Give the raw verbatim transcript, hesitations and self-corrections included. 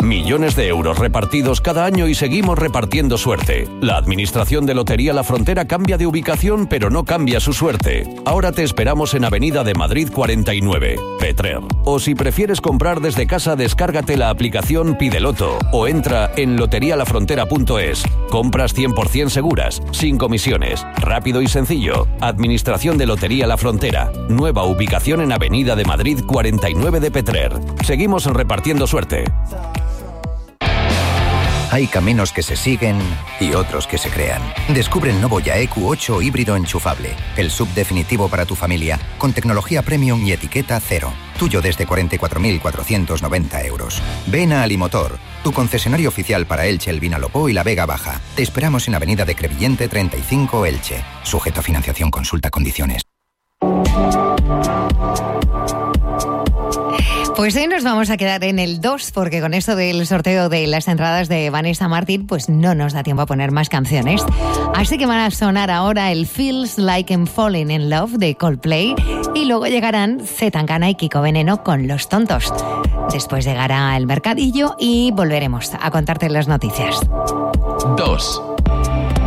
Millones de euros repartidos cada año y seguimos repartiendo suerte. La Administración de Lotería La Frontera cambia de ubicación, pero no cambia su suerte. Ahora te esperamos en Avenida de Madrid cuarenta y nueve, Petrer. O si prefieres comprar desde casa, descárgate la aplicación Pideloto o entra en lotería la frontera punto es. Compras cien por ciento seguras, sin comisiones, rápido y sencillo. Administración de Lotería La Frontera. Nueva ubicación en Avenida de Madrid cuarenta y nueve de Petrer. Seguimos repartiendo suerte. Hay caminos que se siguen y otros que se crean. Descubre el nuevo YAE Q ocho híbrido enchufable. El sub definitivo para tu familia, con tecnología premium y etiqueta cero. Tuyo desde cuarenta y cuatro mil cuatrocientos noventa euros. Ven a Alimotor, tu concesionario oficial para Elche, El Vinalopó y la Vega Baja. Te esperamos en Avenida de Crevillente treinta y cinco, Elche. Sujeto a financiación, consulta condiciones. Pues hoy nos vamos a quedar en el dos, porque con esto del sorteo de las entradas de Vanessa Martín, pues no nos da tiempo a poner más canciones. Así que van a sonar ahora el Feels Like I'm Falling in Love de Coldplay y luego llegarán C. Tangana y Kiko Veneno con Los Tontos. Después llegará el mercadillo y volveremos a contarte las noticias. dos.